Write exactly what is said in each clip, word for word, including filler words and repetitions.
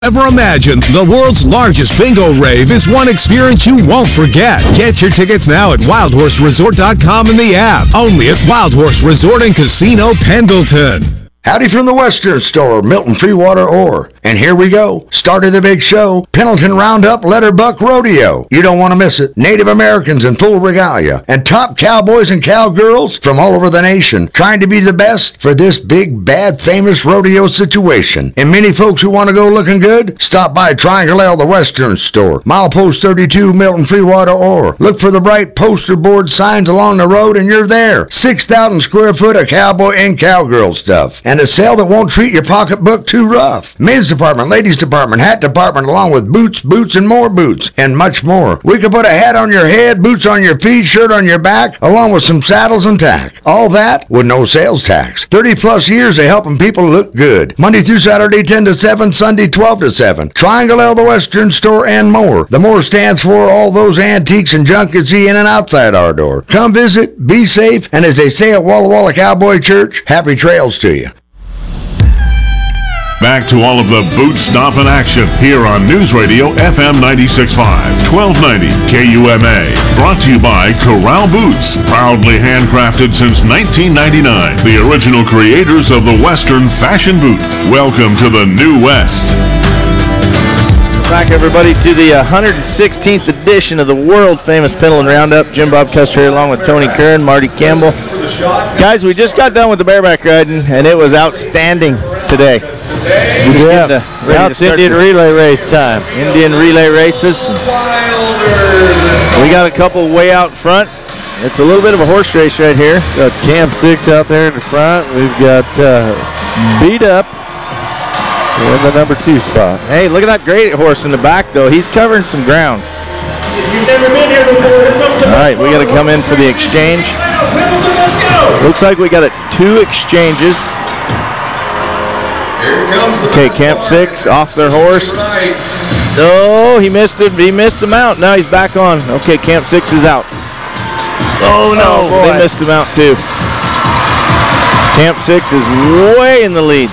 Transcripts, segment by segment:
Ever imagine the world's largest bingo rave is one experience you won't forget. Get your tickets now at wild horse resort dot com in the app. Only at Wild Horse Resort and Casino Pendleton. Howdy from the Western Store, Milton Freewater Ore. And here we go. Start of the big show, Pendleton Roundup Letterbuck Rodeo. You don't want to miss it. Native Americans in full regalia and top cowboys and cowgirls from all over the nation trying to be the best for this big, bad, famous rodeo situation. And many folks who want to go looking good, stop by Triangle L, the Western Store, milepost thirty-two, Milton Freewater Ore. Look for the bright poster board signs along the road and you're there. six thousand square foot of cowboy and cowgirl stuff. And a sale that won't treat your pocketbook too rough. Men's department, ladies department, hat department, along with boots, boots, and more boots, and much more. We could put a hat on your head, boots on your feet, shirt on your back, along with some saddles and tack. All that with no sales tax. thirty plus years of helping people look good. Monday through Saturday, ten to seven, Sunday, twelve to seven. Triangle L, the Western Store, and more. The more stands for all those antiques and junk you see in and outside our door. Come visit, be safe, and as they say at Walla Walla Cowboy Church, happy trails to you. Back to all of the boot stomping action here on News Radio F M ninety-six point five, twelve ninety K U M A. Brought to you by Corral Boots, proudly handcrafted since nineteen ninety-nine. The original creators of the Western fashion boot. Welcome to the New West. Back, everybody, to the one hundred sixteenth edition of the world-famous Pendleton Roundup. Jim Bob Custer here along with Tony Kern, Marty Campbell. Guys, we just got done with the bareback riding, and it was outstanding today. Yeah, now it's Indian relay race time. Indian relay races. We got a couple way out front. It's a little bit of a horse race right here. Got Camp Six out there in the front. We've got uh, Beat Up in the number two spot. Hey, look at that great horse in the back, though. He's covering some ground. You've never been here before. All right, we got to come in for the exchange. Looks like we got it two exchanges. Okay, Camp Six off their horse. Oh, he missed him. He missed him out. Now he's back on. Okay, Camp Six is out. Oh no, oh, they missed him out too. Camp Six is way in the lead.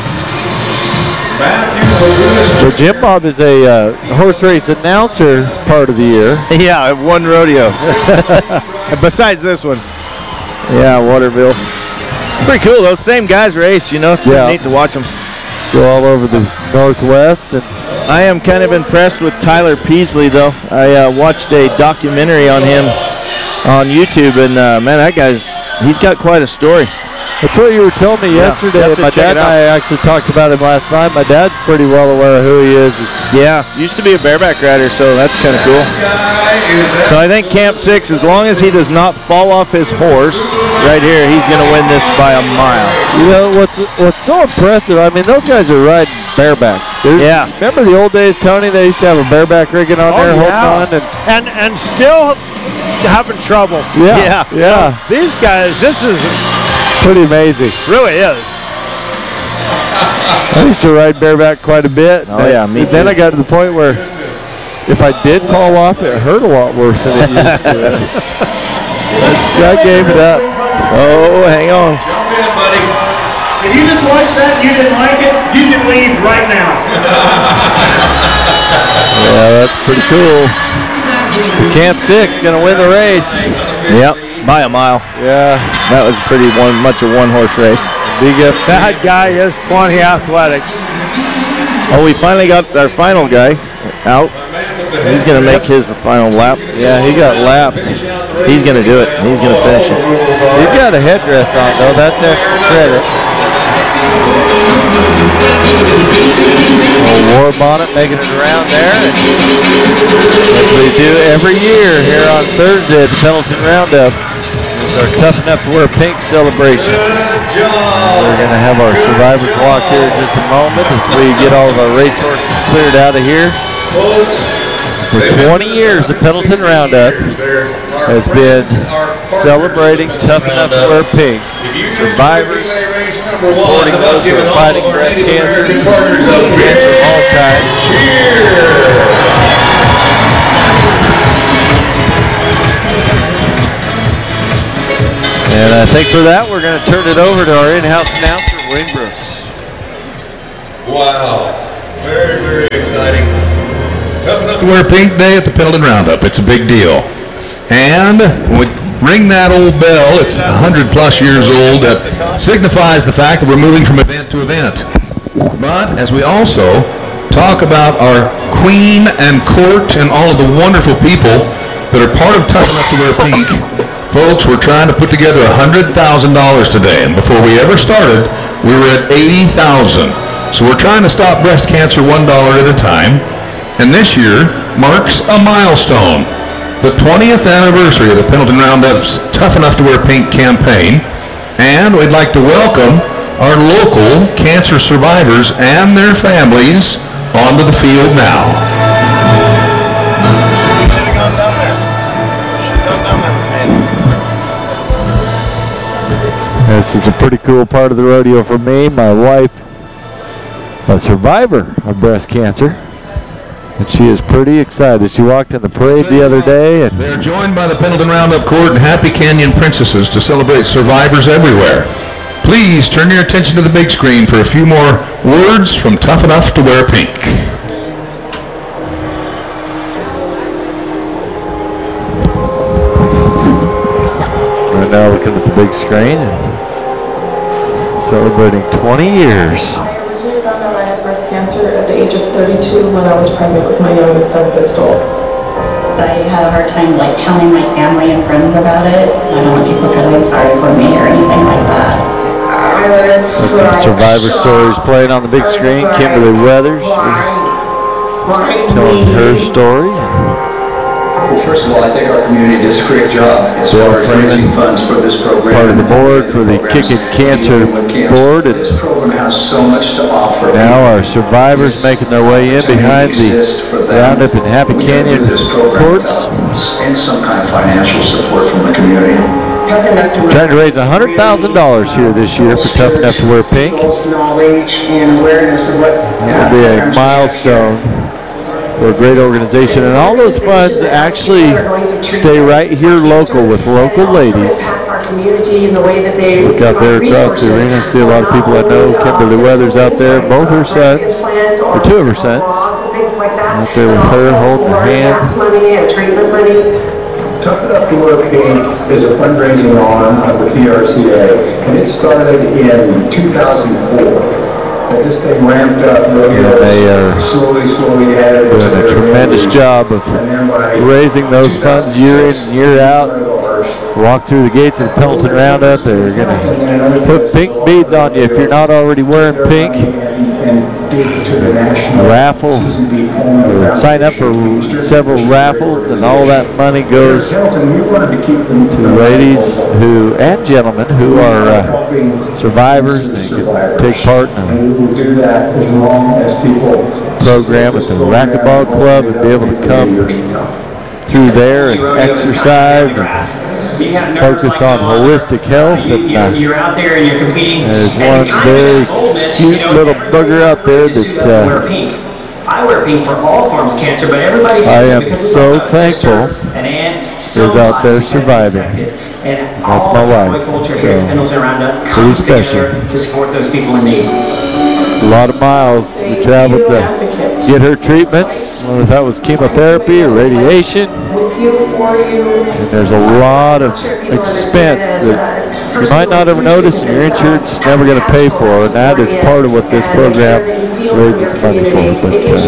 So Jim Bob is a uh, horse race announcer part of the year. Yeah, one rodeo. Besides this one. Yeah, Waterville. Pretty cool. Those same guys race, you know. It's pretty yeah. neat to watch them. Go all over the Northwest. And I am kind of impressed with Tyler Peasley, though. I uh, watched a documentary on him on YouTube, and uh, man, that guy's, he's got quite a story. That's what you were telling me yeah, yesterday. My dad and I actually talked about him last night. My dad's pretty well aware of who he is. It's yeah, used to be a bareback rider, so that's kind of cool. So I think Camp Six, as long as he does not fall off his horse right here, he's going to win this by a mile. You know, what's what's so impressive, I mean, those guys are riding bareback. There's, yeah. Remember the old days, Tony? They used to have a bareback rigging on oh, there, yeah. holding on. And, and, and still having trouble. Yeah, yeah. yeah. These guys, this is pretty amazing. Really is. I used to ride bareback quite a bit. Oh, yeah, me too. Then I got to the point where if I did fall off, it hurt a lot worse than it used to. I gave it up. Oh, hang on. Jump in, buddy. If you just watched that and you didn't like it, you can leave right now. Yeah, that's pretty cool. So Camp Six going to win the race. Yep. By a mile. Yeah. That was pretty one much a one-horse race. Big up. That guy is plenty athletic. Oh, we finally got our final guy out. He's going to make his final lap. Yeah, he got lapped. He's going to do it. He's going to finish it. He's got a headdress on, though. That's extra credit. Old war bonnet making it around there. As we do every year here on Thursday at the Pendleton Roundup. It's our Tough Enough to Wear Pink celebration. We're going to have our survivors walk here in just a moment as we get all of our racehorses cleared out of here. For twenty years, the Pendleton Roundup has been celebrating Tough Enough to Wear Pink. Survivors, supporting those who are fighting breast cancer, cancer of all kinds. And I think for that, we're going to turn it over to our in-house announcer, Wayne Brooks. Wow. Very, very exciting. Tough enough to wear pink day at the Pendleton Roundup. It's a big deal. And when we ring that old bell, it's one hundred plus years old. That signifies the fact that we're moving from event to event. But as we also talk about our queen and court and all of the wonderful people that are part of Tough Enough to Wear Pink, folks, we're trying to put together one hundred thousand dollars today. And before we ever started, we were at eighty thousand dollars. So we're trying to stop breast cancer one dollar at a time. And this year marks a milestone, the twentieth anniversary of the Pendleton Roundup's Tough Enough to Wear Pink campaign. And we'd like to welcome our local cancer survivors and their families onto the field now. This is a pretty cool part of the rodeo for me. My wife, a survivor of breast cancer, and she is pretty excited. She walked in the parade the other day. And they're joined by the Pendleton Roundup Court and Happy Canyon Princesses to celebrate survivors everywhere. Please turn your attention to the big screen for a few more words from Tough Enough to Wear Pink. Right now looking at the big screen and celebrating twenty years. I originally found out I had breast cancer at the age of thirty-two when I was pregnant with my youngest son, Pistol. I had a hard time like telling my family and friends about it. I don't want people feeling sorry for me or anything like that. That's some survivor stories playing on the big screen. Kimberly Weathers telling her story. Well, first of all, I think our community does a great job as far as raising funds for this program. Part of the board for the Kicking Cancer board. And this program has so much to offer. now our survivors making their way in behind the Roundup and Happy Canyon courts. And some kind of financial support from the community. Trying to raise one hundred thousand dollars here this year for Tough Enough to Wear Pink. Knowledge and awareness of what That will be a milestone for a great organization. And all those funds actually stay right here local with local ladies. Look out there across the arena, see a lot of people I know. Kimberly Weathers out there, both her sons, or two of her sons, out there with her holding her hand. Tough Enough to Wear Pink is a fundraising arm of the T R C A, and it started in two thousand four. And this thing ramped up really They are slowly, slowly added doing a tremendous job of raising those funds year in and year out. Walk through the gates of the Pendleton Roundup. They're going to put pink beads on you if you're not already wearing pink. A raffle, or sign up for several raffles, and all that money goes to ladies who and gentlemen who are uh, survivors. They can take part in a program at the Racquetball Club and be able to come through there and exercise and focus on holistic health. And uh, there's one very cute little booger out there that uh, I wear pink for all forms of cancer, but everybody's I am so thankful is out there surviving. That's my wife. So, pretty special. To support those people in need. A lot of miles we traveled to get her treatments, whether that was chemotherapy or radiation. And there's a lot of expense that you might not ever notice and your insurance never going to pay for, and that is part of what this program raises money for. But uh,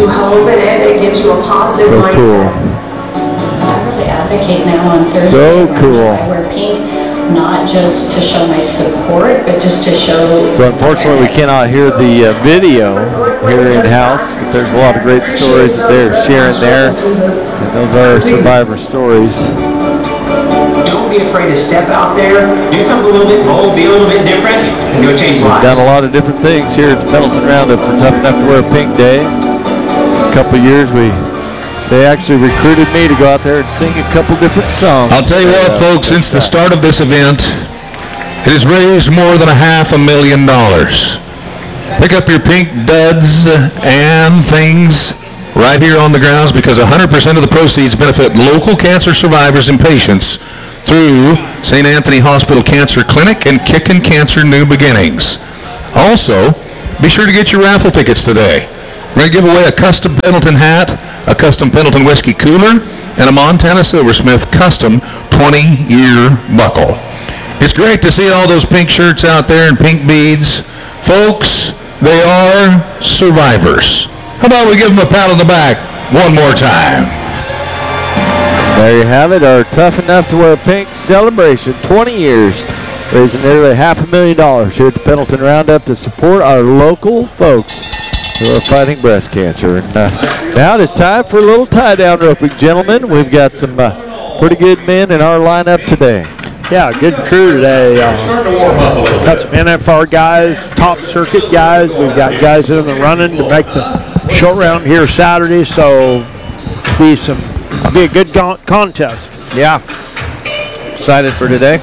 so cool. Advocate now on Thursday. So cool. I wear pink, not just to show my support, but just to show. So unfortunately, we cannot hear the uh, video here in house, but there's a lot of great stories that they're sharing there, and those are survivor stories. Don't be afraid to step out there, do something a little bit bold, be a little bit different, and go change lives. We've done a lot of different things here at the Pendleton Roundup for Tough Enough to Wear Pink Day. A couple of years we. They actually recruited me to go out there and sing a couple different songs. I'll tell you what, folks, since the start of this event, it has raised more than a half a million dollars. Pick up your pink duds and things right here on the grounds, because one hundred percent of the proceeds benefit local cancer survivors and patients through Saint Anthony Hospital Cancer Clinic and Kickin' Cancer New Beginnings. Also, be sure to get your raffle tickets today. We're going to give away a custom Pendleton hat, a custom Pendleton whiskey cooler, and a Montana Silversmith custom twenty-year buckle. It's great to see all those pink shirts out there and pink beads. Folks, they are survivors. How about we give them a pat on the back one more time? There you have it, our Tough Enough to Wear Pink celebration, twenty years, raising nearly half a million dollars here at the Pendleton Roundup to support our local folks who are fighting breast cancer. And uh, now it's time for a little tie-down roping, gentlemen. We've got some uh, pretty good men in our lineup today. Yeah, good crew today. Uh, got some N F R guys, top circuit guys. We've got guys in the running to make the short round here Saturday, so be some be a good con- contest. Yeah, excited for today.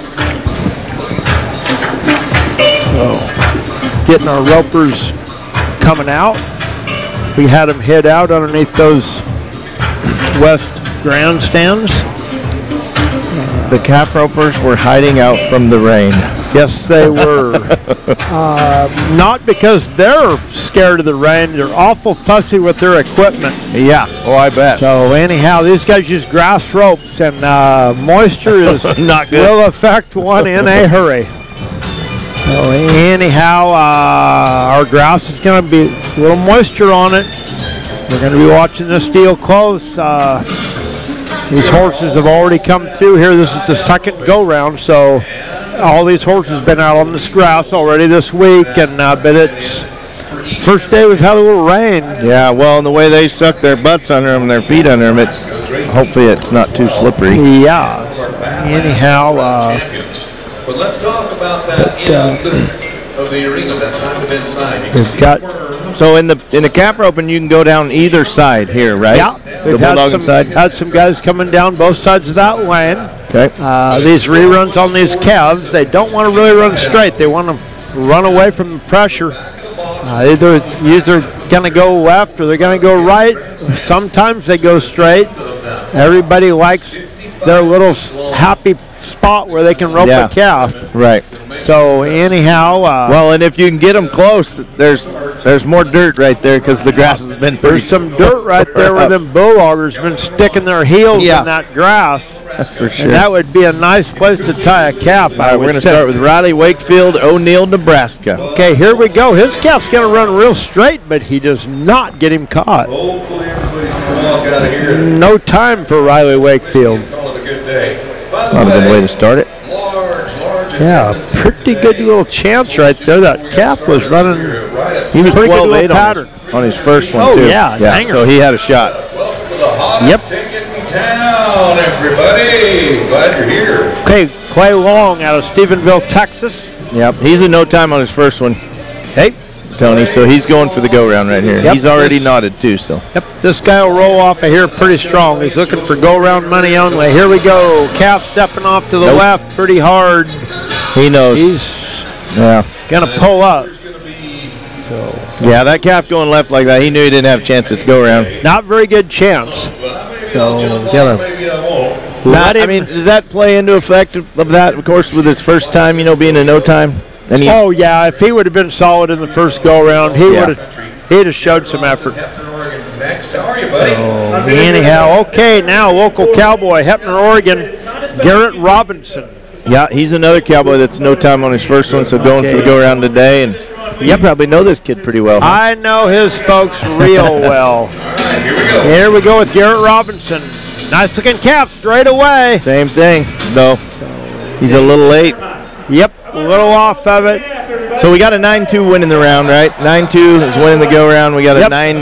So, getting our ropers coming out. We had them head out underneath those west grandstands. The calf ropers were hiding out from the rain. Yes, they were. uh, not because they're scared of the rain. They're awful fussy with their equipment. Yeah, oh, I bet. So anyhow, these guys use grass ropes, and uh, moisture is not good. Will affect one in a hurry. So anyhow, uh, our grass is going to be a little moisture on it. We're going to be watching this deal close. Uh, These horses have already come through here. This is the second go-round, so all these horses have been out on this grass already this week, and uh, but it's first day we've had a little rain. Yeah, well, and the way they suck their butts under them and their feet under them, it, hopefully it's not too slippery. Yeah. So anyhow, uh, but let's talk about that but, uh, end of the arena, that time of inside. We've got. So in the in the calf roping, you can go down either side here, right? Yeah, we've had had some, side. had some guys coming down both sides of that lane. Okay. Uh, these reruns on these calves, they don't want to really run straight. They want to run away from the pressure. Uh, either either going to go left or they're going to go right. Sometimes they go straight. Everybody likes their little happy spot where they can rope Yeah. a calf. Right. So anyhow, uh, well, and if you can get them close, there's there's more dirt right there because the grass has been pretty. There's some dirt right there where them bull loggers been sticking their heels Yeah. in that grass. For sure. And that would be a nice place to tie a calf. All right, we're going to start with Riley Wakefield, O'Neill, Nebraska. Okay, here we go. His calf's going to run real straight, but he does not get him caught. No time for Riley Wakefield. That's not a good way to start it. Yeah, pretty good little chance right there. That calf was running. He was pretty good twelve little eight on pattern. his, on his first one, Oh, too. yeah, yeah hanger. so he had a shot. Yep. Town, everybody. Glad you're here. Okay, Clay Long out of Stephenville, Texas. Yep, he's in no time on his first one. Hey, Tony, so he's going for the go-round right here. Yep. He's already nodded, too, so. Yep, this guy will roll off of here pretty strong. He's looking for go-round money only. Here we go. Calf stepping off to the Nope. left pretty hard. He knows. He's yeah. going to pull up. Yeah, that calf going left like that, he knew he didn't have a chance at the go-round. Not very good chance. So, gonna Not, I mean, does that play into effect of of that, of course, with his first time, you know, being in no time? And he, oh, yeah, if he would have been solid in the first go-round, he Yeah. would have he'd have showed some effort. Next, how are you, buddy? Oh, anyhow, okay, now local cowboy, Heppner, Oregon, Garrett Robinson. yeah, he's another cowboy that's no time on his first one, so going for the Okay. go-round today. And you probably know this kid pretty well. Huh? I know his folks real well. Here we go. Here we go with Garrett Robinson. Nice looking calf straight away. Same thing, though. He's a little late. Yep, a little off of it. So we got a nine two winning the round, right? nine two is winning the go-round. We got a Yep. nine.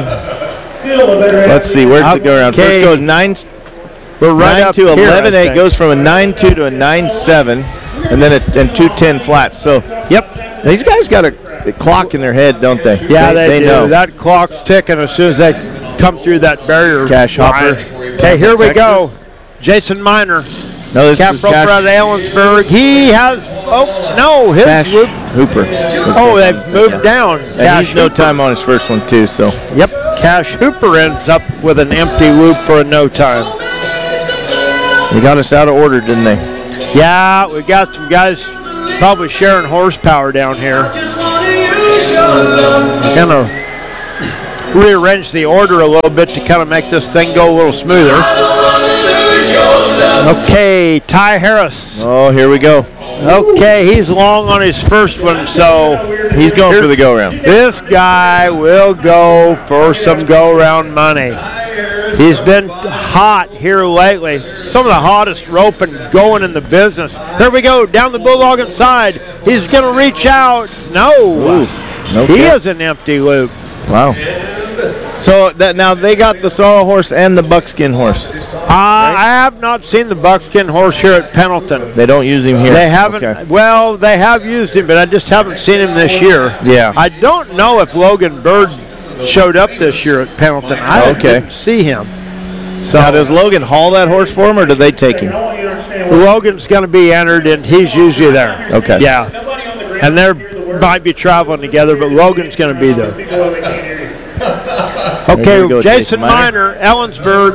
Let's see, where's the go-round? First Okay. goes nine. We're right nine up to here, I eleven eight think. goes from a nine two to a nine seven, and then a and two ten flats. So Yep. these guys got a, a clock in their head, don't they? Yeah, they, do. know. That clock's ticking as soon as they come through that barrier. Cash Hopper. Okay, here we go. Texas. Jason Miner. No, this Calf is roper Cash out of Ellensburg. He has, oh, no, his Cash whoop. Hooper. Oh, they've moved down. And Cash he's no Hooper. time on his first one, too, so. Yep, Cash Hooper ends up with an empty whoop for a no time. They got us out of order, didn't they? Yeah, we got some guys probably sharing horsepower down here. Gonna rearrange the order a little bit to kind of make this thing go a little smoother. Okay, Ty Harris. Oh, here we go. Okay, he's long on his first one, so he's going for the go-round. This guy will go for some go-round money. He's been hot here lately. Some of the hottest roping going in the business. There we go, down the Bulldog inside. He's going to reach out. No. Ooh, no he cap. is an empty loop. Wow. So that now they got the sorrel horse and the buckskin horse. Uh, I have not seen the buckskin horse here at Pendleton. They don't use him here. They haven't. Okay. Well, they have used him, but I just haven't seen him this year. Yeah. I don't know if Logan Bird showed up this year at Pendleton. I Okay. didn't see him. So now does Logan haul that horse for him, or do they take him? Logan's going to be entered, and he's usually there. Okay. Yeah. And they might be traveling together, but Logan's going to be there. Okay, Go, Jason, Jason Miner, Ellensburg.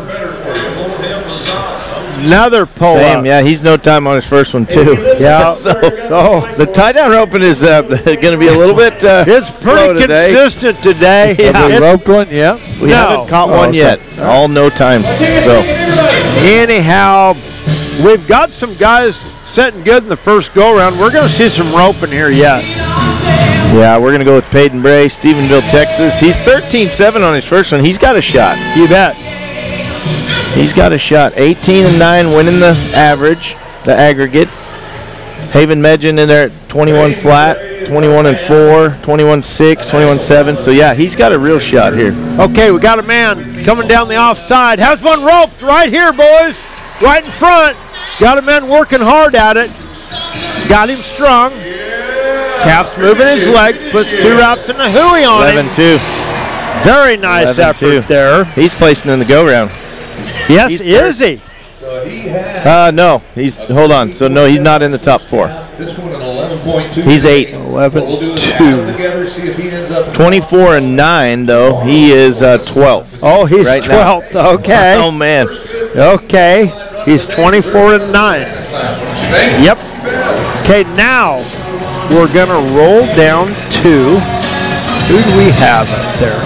Another pull Same, up. yeah, he's no time on his first one too. Yeah. so, so the tie down roping is uh, going to be a little bit uh, It's slow pretty today. consistent today. Yeah. It- Roped one, yeah. We No. haven't caught Oh, one okay. yet. All no times. So Anyhow, we've got some guys sitting good in the first go-round. We're going to see some roping here yet. yeah, we're going to go with Peyton Bray, Stephenville, Texas. He's thirteen seven on his first one. He's got a shot. You bet. He's got a shot. eighteen and nine winning the average, the aggregate. Haven Medjin in there at twenty-one flat, twenty-one and four, twenty-one six, twenty-one seven. So yeah, he's got a real shot here. Okay, we got a man coming down the offside. Has one roped right here, boys. Right in front. Got a man working hard at it. Got him strung. Calf's moving his legs. Puts two wraps and a hooey on eleven him. two. Very nice effort two. there. He's placing in the go-round. Yes, He's is he? So he has Uh, no, he's, hold on. So no, he's not in the top four. this one at eleven point two. He's eight. eleven We'll do it add them together, see if he ends up. twenty-four and nine, though. He is uh, twelfth. Oh, he's Right now. twelfth. Okay. Oh, man. Okay. He's twenty-four and nine. Yep. Okay, now we're going to roll down to, who do we have up there?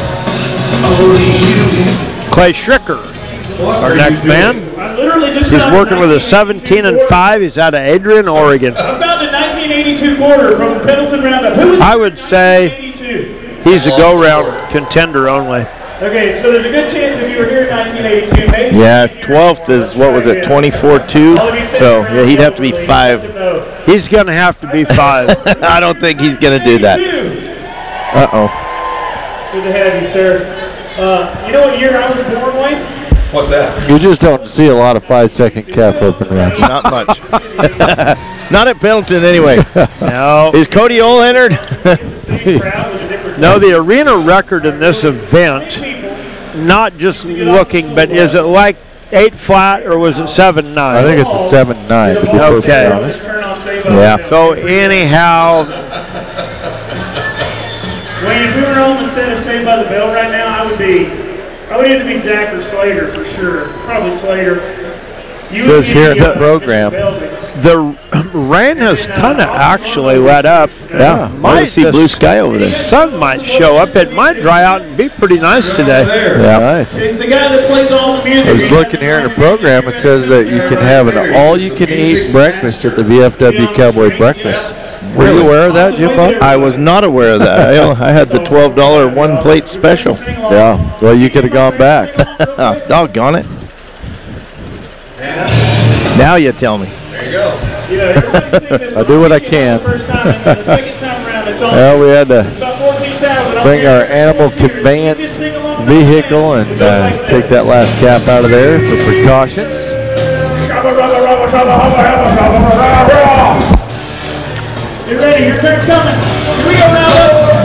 Clay Schricker, our next man. I literally just He's found working with a nineteen seventeen and five. He's out of Adrian, Oregon. I found a nineteen eighty-two quarter from the Pendleton Roundup. Who was I would say eighty-two? he's a go-round contender only. Okay, so there's a good chance if you were here in nineteen eighty-two, maybe. Yeah, twelfth is, what was it, twenty-four two? So, yeah, he'd have to be five. He's going to have to be five. I don't think he's going to do that. Uh-oh. Good to have you, sir. Uh, you know what year I was born, Wayne? What's that? You just don't see a lot of five-second calf open rounds. Not much. Not at Pendleton, anyway. No. Is Cody Ole entered? No, the arena record in this event, not just looking, but is it like eight flat or was it seven nine? I think it's a seven nine, to be perfectly Okay. honest. Yeah. So anyhow, Wayne, if we were on the set of Saved by the Bell right now, I would be, I would either be Zach or Slater for sure. Probably Slater. You would Says be here in the, the uh, program. the rain has kind of actually let up. Yeah. I see the blue sky over there. sun might show up. It might dry out and be pretty nice today. Yeah, nice. It's the guy that plays all the music. I was looking here in the program. It says that you can have an all-you-can-eat breakfast at the V F W Cowboy Breakfast. Were you aware of that, Jim Bob? I was not aware of that. I, I had the twelve dollar one-plate special. Yeah. Well, you could have gone back. Oh, doggone it. Now you tell me. There you go. I do what I can. Well, we had to bring our animal conveyance vehicle and uh, take that last cap out of there for precautions. Get ready, your turn's coming. Here we go now.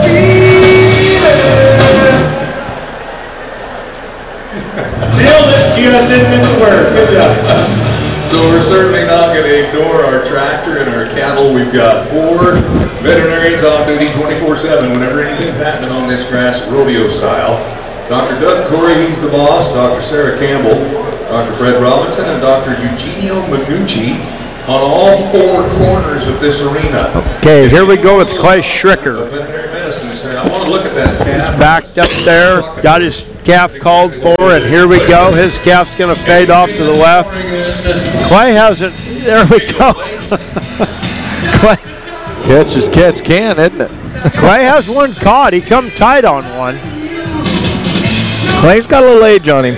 Nailed it. You guys didn't miss a word. Good job. So we're certainly not going to ignore our tractor and our cattle. We've got four veterinarians on duty twenty-four seven whenever anything's happening on this grass rodeo style. Doctor Doug Corey, he's the boss. Doctor Sarah Campbell, Doctor Fred Robinson, and Doctor Eugenio Magucci on all four corners of this arena. Okay, here we go with Clay Schricker. The veterinary medicine center. I want to look at that calf. Backed up there, got his calf called for, and here we go. His calf's going to fade off to the left. Clay has it. There we go. Clay. Catch is catch can, isn't it? Clay has one caught. He come tight on one. Clay's got a little age on him.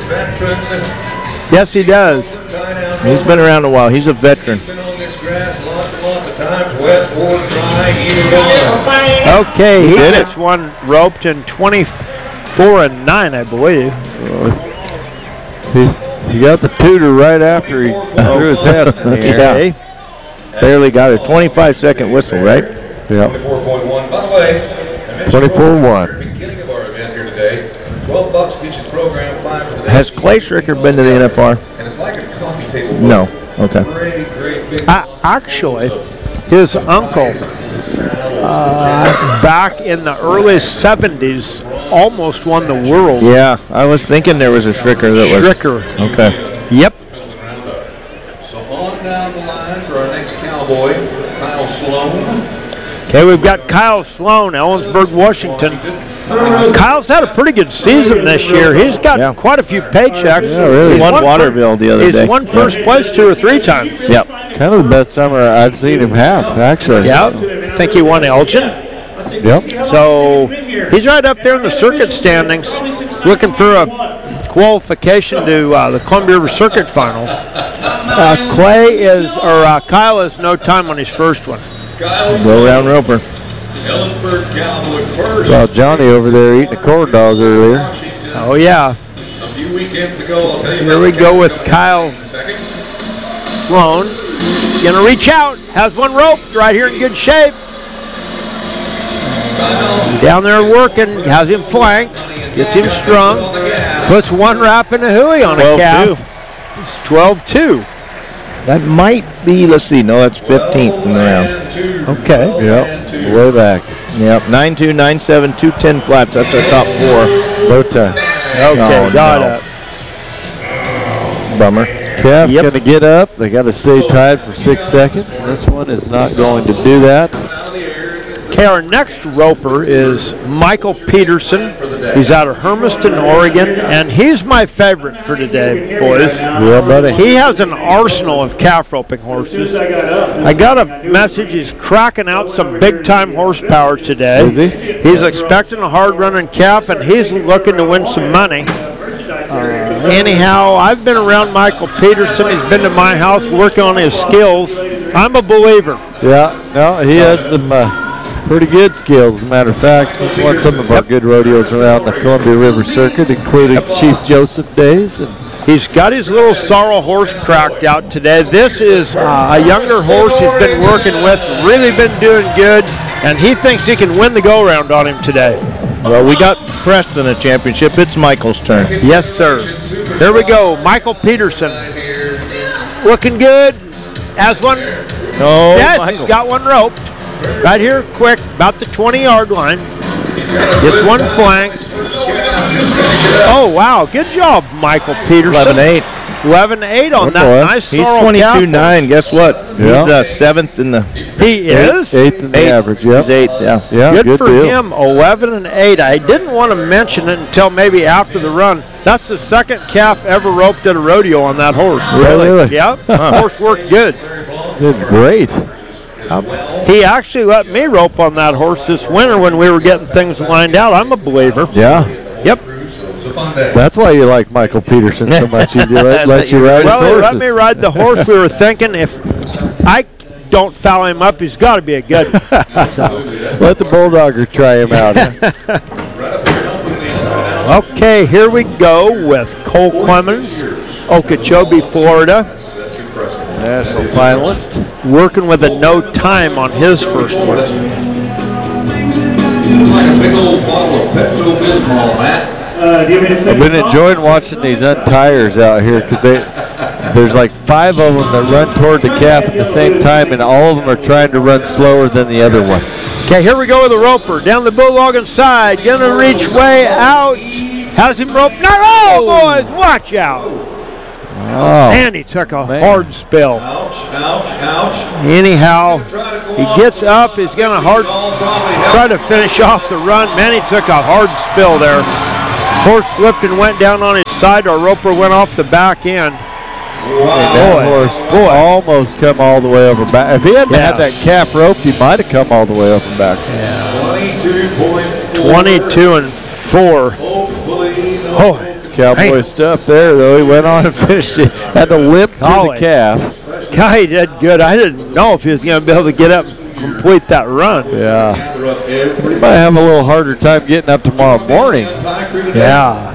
Yes, he does. He's been around a while. He's a veteran. Been on this grass lots and lots of times, wet or dry, either one. Okay, he did gets one roped in twenty-four and nine, I believe. He, he got the tutor right after he threw his head in the air. Okay. Barely got a twenty-five second whistle, right? Yeah. twenty-four point one. By the way, I mentioned twenty-four one. at the beginning of our event here today, twelve bucks gets you program five for the day. Has Clay Schricker been to the N F R? And it's like a coffee table. No. Okay. Great, great big Uh, actually, his uncle, uh, back in the early seventies, almost won the world. Yeah, I was thinking there was a Schricker that was. Schricker. Okay. Yep. So on down the line for our next cowboy, Kyle Sloan. Okay, we've got Kyle Sloan, Ellensburg, Washington. Kyle's had a pretty good season this year. He's got Yeah. quite a few paychecks. Yeah, really. He's Won fir- Waterville the other he's day. He's won first place two or three times. Yep. Kind of the best summer I've seen him have, actually. Yeah, I think he won Elgin. Yep. So he's right up there in the circuit standings, looking for a qualification to uh, the Columbia River Circuit Finals. Uh, Clay is, or uh, Kyle is no time on his first one. Kyle Go around roper. Ellensburg Cowboy first. Saw Johnny over there eating a corn dog earlier. Oh yeah. A few weekends ago, I'll tell you Here about we the go Cowboys with Kyle in a second. Sloan. Gonna reach out, has one roped right here in good shape. Down there working, has him flanked, gets him strung, puts one wrap in a hooey on a twelve two. calf. It's twelve two. That might be, let's see, no, that's fifteenth in the round. Okay. Yep. Way back. Yep, nine two, nine seven, two ten flats. That's our top four. Low time. Okay, Oh, got no. it. Bummer. Calf's Yep. going to get up. They got to stay tied for six seconds. And this one is not going to do that. Okay, our next roper is Michael Peterson. He's out of Hermiston, Oregon, and he's my favorite for today, boys. Yeah, buddy. He has an arsenal of calf roping horses. I got a message. He's cracking out some big-time horsepower today. Is he? He's expecting a hard-running calf, and he's looking to win some money. Uh, anyhow, I've been around Michael Peterson. He's been to my house working on his skills. I'm a believer. Yeah, no, he has some uh, pretty good skills. As a matter of fact, he's won some of our good rodeos around the Columbia River Circuit, including Chief Joseph Days. And He's got his little sorrel horse cracked out today. This is uh, a younger horse he's been working with, really been doing good, and he thinks he can win the go-round on him today. Well, we got Preston a championship. It's Michael's turn. Yes, sir. Here we go. Michael Peterson. Looking good. Has one. Oh, yes, Michael. he's got one roped. Right here, quick, about the twenty-yard line. Gets one flank. Oh, wow. Good job, Michael Peterson. eleven eight. eleven eight on Good that. boy. Nice He's sorrel twenty-two calf. nine. Guess what? Yeah. He's uh, seventh in the. He is. eighth in the Eighth. average, yeah. He's eighth, yeah. Yeah, Good, good for deal. him, eleven and eight. I didn't want to mention it until maybe after the run. That's the second calf ever roped at a rodeo on that horse. Really? Really? Yeah, the horse worked good. Did great. Um, he actually let me rope on that horse this winter when we were getting things lined out. I'm a believer. Yeah. Yep. That's why you like Michael Peterson so much. He let, let you ride Well, his he horses. let me ride the horse. We were thinking if I don't foul him up, he's got to be a good one. So. Let the Bulldogger try him out. Okay, here we go with Cole Clemens, Okeechobee, Florida. National finalist. Working with a no time on his first one. Like a big old bottle of Pepto-Bismol, Matt. Uh, do you want me to I've been enjoying watching these untires out here because they there's like five of them that run toward the calf at the same time, and all of them are trying to run slower than the other one. Okay, here we go with the roper. Down the bulldogging side. Gonna reach way out. Has him roped. No, oh, boys, watch out. Oh. And he took a man. hard spill. Ouch, ouch, ouch. Anyhow, he gets up. He's going to hard try to finish off the run. Man, he took a hard spill there. Horse slipped and went down on his side. Our roper went off the back end. Wow. And that boy, horse boy. almost come all the way over back. If he hadn't yeah. had that calf roped, he might have come all the way over back. Yeah. twenty-two and four. Oh, cowboy hey. stuff there, though. He went on and finished it. Had to limp Golly. to the calf. God, he did good. I didn't know if he was going to be able to get up and complete that run. Yeah. He might have a little harder time getting up tomorrow morning. Yeah.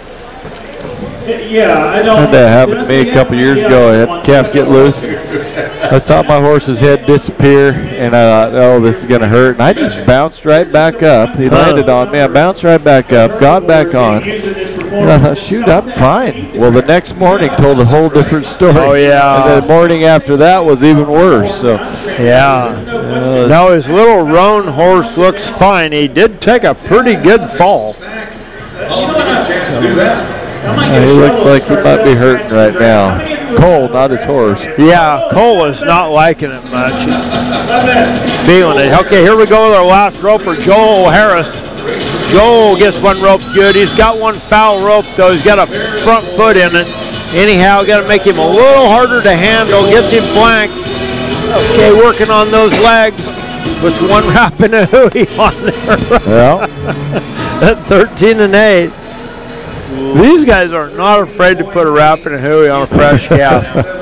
Yeah, I don't. Had that happened to me a couple years ago. I had the calf get loose. I saw my horse's head disappear, and I thought, oh, this is going to hurt. And I just bounced right back up. He landed on me. I bounced right back up, got back on. And I thought, shoot, I'm fine. Well, the next morning told a whole different story. Oh, yeah. And the morning after that was even worse. So, yeah. Uh, now, his little roan horse looks fine. He did take a pretty good fall. Uh, he looks like he might be hurting right now. Cole, not his horse. Yeah, Cole is not liking it much. Feeling it. Okay, here we go with our last roper, Joel Harris. Joel gets one rope good. He's got one foul rope, though. He's got a front foot in it. Anyhow, got to make him a little harder to handle. Gets him flanked. Okay, working on those legs. Puts one wrapping a hooey on there. Well, at thirteen and eight. These guys are not afraid to put a wrap and a hooey on a fresh calf.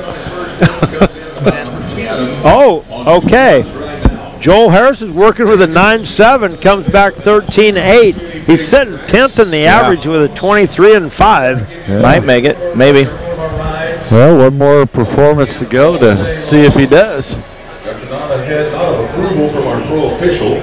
Oh, okay. Joel Harris is working with a nine seven, comes back thirteen eight. He's sitting tenth in the yeah. average with a twenty-three and five. Yeah. Might make it, maybe. Well, one more performance to go to see if he does. Got not a head out of approval from our pro official.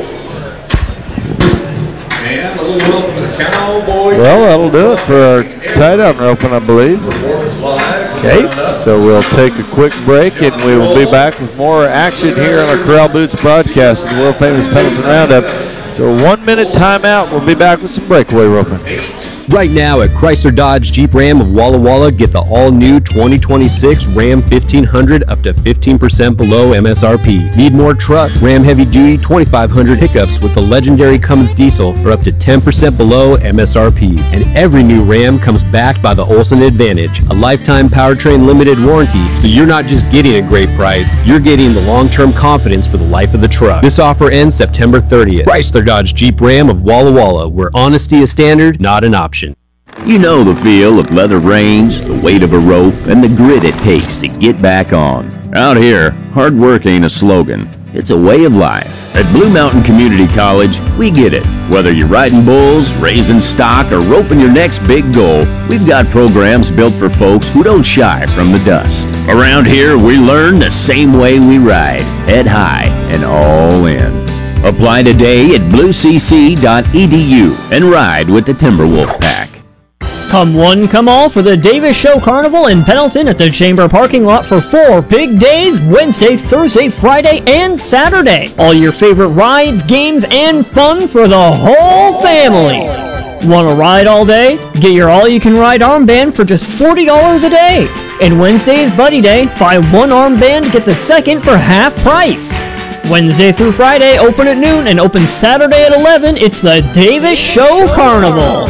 And a little help from the cowboy. Well, that'll do it for our tie-down roping, I believe. Okay, so we'll take a quick break, and we will be back with more action here on our Corral Boots broadcast of the world-famous Pendleton Roundup. So one minute timeout. We'll be back with some breakaway roping. Right now at Chrysler Dodge Jeep Ram of Walla Walla, get the all-new twenty twenty-six Ram fifteen hundred up to fifteen percent below M S R P. Need more truck? Ram Heavy Duty twenty-five hundred pickups with the legendary Cummins diesel are up to ten percent below M S R P. And every new Ram comes backed by the Olson Advantage, a lifetime powertrain limited warranty, so you're not just getting a great price, you're getting the long-term confidence for the life of the truck. This offer ends September thirtieth. Chrysler Dodge Jeep Ram of Walla Walla, where honesty is standard, not an option. You know the feel of leather reins, the weight of a rope, and the grit it takes to get back on. Out here, hard work ain't a slogan. It's a way of life. At Blue Mountain Community College, we get it. Whether you're riding bulls, raising stock, or roping your next big goal, we've got programs built for folks who don't shy from the dust. Around here, we learn the same way we ride, head high and all in. Apply today at blue c c dot e d u and ride with the Timberwolf Pack. Come one, come all for the Davis Show Carnival in Pendleton at the Chamber parking lot for four big days, Wednesday, Thursday, Friday, and Saturday. All your favorite rides, games, and fun for the whole family. Want to ride all day? Get your all-you-can-ride armband for just forty dollars a day. And Wednesday is Buddy Day. Buy one armband, get the second for half price. Wednesday through Friday, open at noon, and open Saturday at eleven. It's the Davis Show Carnival.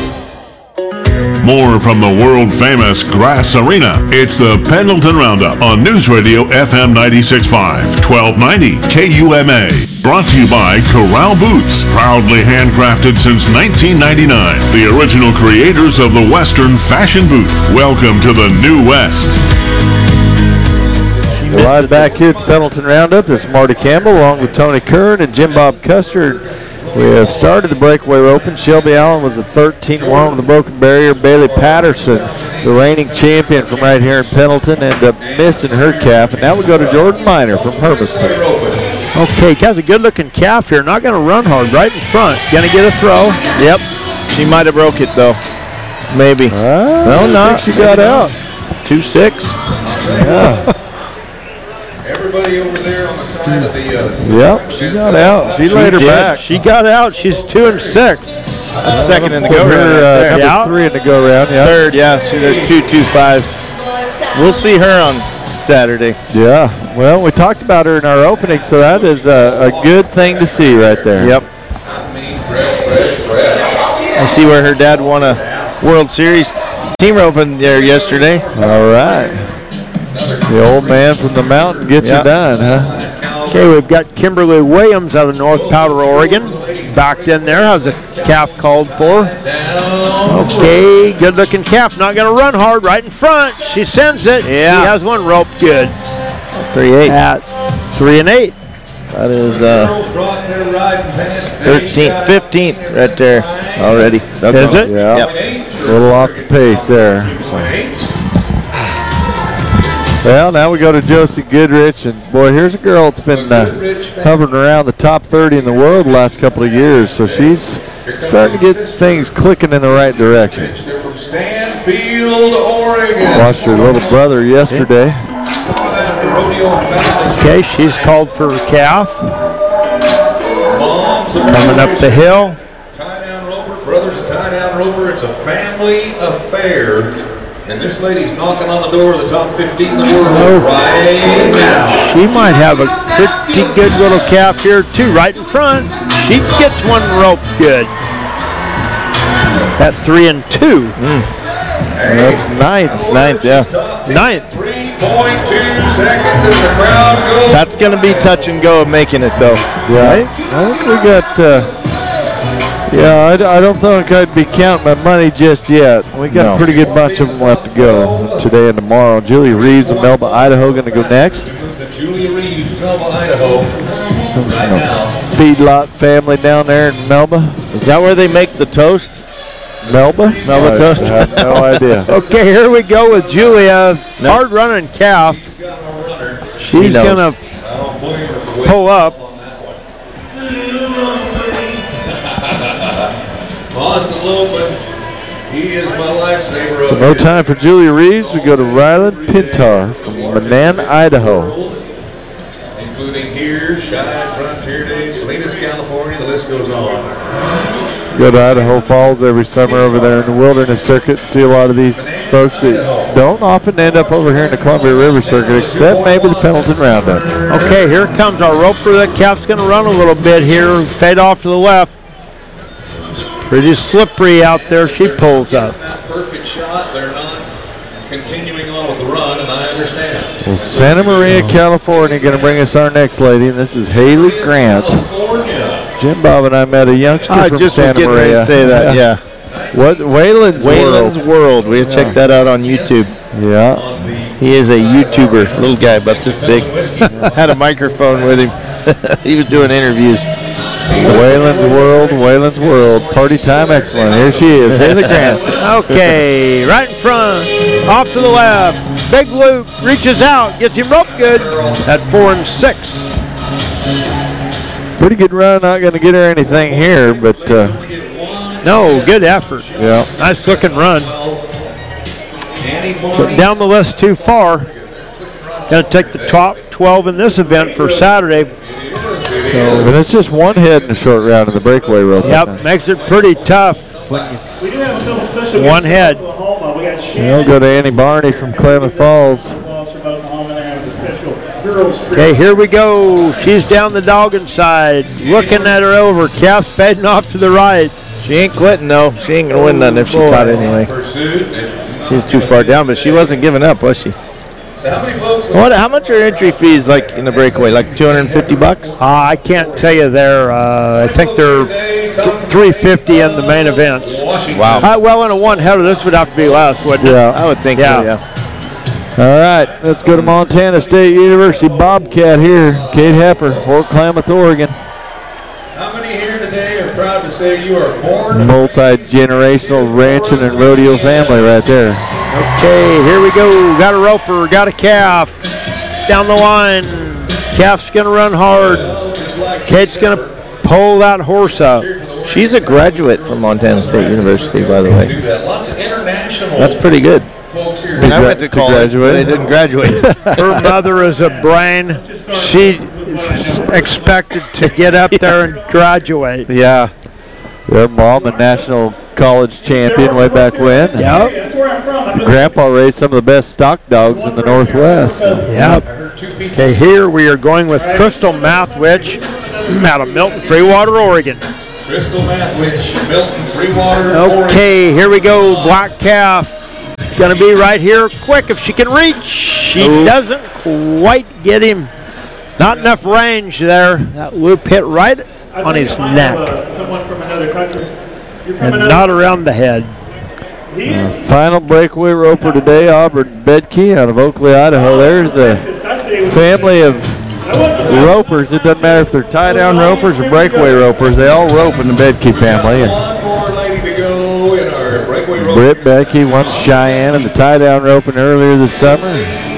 More from the world-famous Grass Arena. It's the Pendleton Roundup on News Radio F M ninety-six point five, twelve ninety K U M A. Brought to you by Corral Boots, proudly handcrafted since nineteen ninety-nine. The original creators of the Western fashion boot. Welcome to the New West. Live back here at the Pendleton Roundup. This is Marty Campbell along with Tony Kern and Jim Bob Custer. We have started the breakaway open. Shelby Allen was a thirteen one with a broken barrier. Bailey Patterson, the reigning champion from right here in Pendleton, ended up missing her calf. And now we go to Jordan Miner from Hermiston. Okay, has a good-looking calf here. Not going to run hard. Right in front. Going to get a throw. Yep. She might have broke it, though. Maybe. Uh, well, not. She got out. two six. Yeah. Everybody over there on the side of the. Uh, yep, she got out. She, she laid her did. back. She got out. She's two and six. That's second in the go round. Uh, right number yeah. three in the go round. Yeah. Third, yeah. See, there's two two fives. we'll see her on Saturday. Yeah. Well, we talked about her in our opening, so that is a, a good thing to see right there. Yep. I see where her dad won a World Series team roping there yesterday. All right. The old man from the mountain gets Yeah. her done, huh? Okay, we've got Kimberly Williams out of North Powder, Oregon. Backed in there, has a calf called for. Okay, good looking calf. Not going to run hard right in front. She sends it. Yeah. She has one rope good. Three eight. At three and eight. That is uh, thirteenth, fifteenth right there already. Is it? Yeah. Yep. A little off the pace there. So. Well, now we go to Josie Goodrich, and boy, here's a girl that's been uh, hovering around the top thirty in the world the last couple of years, so she's starting to get things clicking in the right direction. From Stanfield, Oregon. Watched her little brother yesterday. Okay, she's called for her calf. Coming up the hill. Tie-down roper, brothers a tie-down roper. It's a family affair. And this lady's knocking on the door of the top fifteen in the world Oh. right now. She might have a pretty good little calf here too, right in front. She gets one rope good. At three and two. That's ninth. It's ninth, yeah. Ninth. three point two seconds as the crowd goes. That's going to be touch and go of making it, though. Yeah, I think we got, uh, yeah, I, d- I don't think I'd be counting my money just yet. We got No. a pretty good bunch of them left to go today and tomorrow. Julia Reeves of Melba, Idaho, going to go next. The Julia Reeves, Melba, Idaho. Right now. Feedlot family down there in Melba. Is that where they make the toast? Melba? Melba I toast? have no idea. Okay, here we go with Julia. Hard running calf. She's knows. going to pull up. Austin Lopan, he is my lifesaver. So no time for Julia Reeves. We go to Ryland Pintar from Manan, Idaho. Including here, Shine, Frontier Days, Salinas, California, the list goes on. Go to Idaho Falls every summer over there in the Wilderness Circuit and see a lot of these folks that don't often end up over here in the Columbia River Circuit, except maybe the Pendleton Roundup. Okay, here comes our roper. That calf's going to run a little bit here. Fade off to the left. It's pretty slippery out there. She pulls up. That perfect shot, they're not continuing on with the run, and I understand. Well, Santa Maria, California, going to bring us our next lady, and this is Haley Grant. Jim Bob and I met a youngster I from just was Santa getting ready Maria. to say that, yeah. What? Wayland's, Wayland's World. World. We'll check that out on YouTube. Yeah. He is a YouTuber, little guy about this big. Had a microphone with him. He was doing interviews. Wayland's World, Wayland's World. Party time excellent. Here she is, Haley Grant. Okay, right in front, off to the left. Big loop, reaches out, gets him rope good at four and six. Pretty good run. Not going to get her anything here, but uh, no, good effort. Yeah, nice looking run. But down the list too far. Going to take the top twelve in this event for Saturday. So, but it's just one head in the short round in the breakaway rope. Yep, makes it pretty tough. When you, We do have a couple special One guests head. from Oklahoma. We got We'll Shannon go to Annie Barney from Klamath Falls. Walsh from Oklahoma, and they have a special girls trip. Okay, here we go. She's down the dogging side, looking at her over. Calf's fading off to the right. She ain't quitting, though. She ain't going to win nothing if she caught it anyway. She was too far down, but she wasn't giving up, was she? What? How much are entry fees like in the breakaway? Like two hundred fifty bucks? Uh, I can't tell you there. Uh, I think they're th- three fifty in the main events. Wow. Uh, well, in a one-header, this would have to be less, wouldn't it? Yeah. I would think Yeah. so, yeah. All right, let's go to Montana State University Bobcat here. Kate Hepper, Fort Klamath, Oregon. How many here today are proud to say you are born? Multi-generational ranching and rodeo family right there. Okay, here we go. Got a roper, got a calf. Down the line. Calf's going to run hard. Kate's going to pull that horse up. She's a graduate from Montana State University, by the way. Lots of international That's pretty good. folks here. And I went to college, but I didn't graduate. Her mother is a brain. She expected to get up there and graduate. Yeah. Their mom, a national college champion way back when. Yep. Grandpa raised some of the best stock dogs in the Northwest. So. Yep. Okay, here we are going with Crystal Mathwich out of Milton, Freewater, Oregon. Crystal Mathwich, Milton, Freewater, Oregon. Okay, here we go. Black Calf. Going to be right here quick if she can reach. She Ooh. doesn't quite get him. Not enough range there. That loop hit right on his neck. Uh, someone from another country. You're from And another not around the head. Uh, final breakaway roper today, Auburn Bedke out of Oakley, Idaho. There's a family of ropers. It doesn't matter if they're tie-down ropers or breakaway ropers. They all rope in the Bedke family. And Britt Bedke won Cheyenne in the tie-down roping earlier this summer.